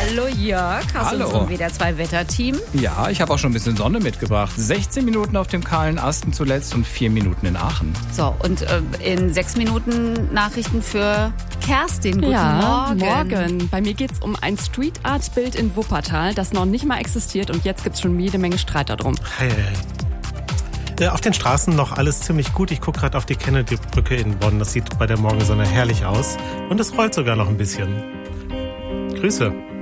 Hallo Jörg, hast du Hallo. uns wieder 2 Wetterteam? Ja, ich habe auch schon ein bisschen Sonne mitgebracht. 16 Minuten auf dem kahlen Asten zuletzt und 4 Minuten in Aachen. So, und in 6 Minuten Nachrichten für Kerstin. Guten Morgen. Morgen. Bei mir geht's um ein Street Art Bild in Wuppertal, das noch nicht mal existiert und jetzt gibt's schon jede Menge Streit darum. Auf den Straßen noch alles ziemlich gut. Ich gucke gerade auf die Kennedy-Brücke in Bonn. Das sieht bei der Morgensonne herrlich aus. Und es rollt sogar noch ein bisschen. Grüße.